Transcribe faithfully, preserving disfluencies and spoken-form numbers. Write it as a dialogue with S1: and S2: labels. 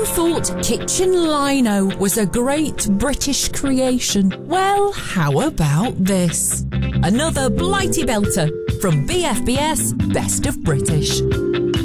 S1: thought kitchen lino was a great British creation? Well, how about this? Another Blighty Belter from B F B S Best of British.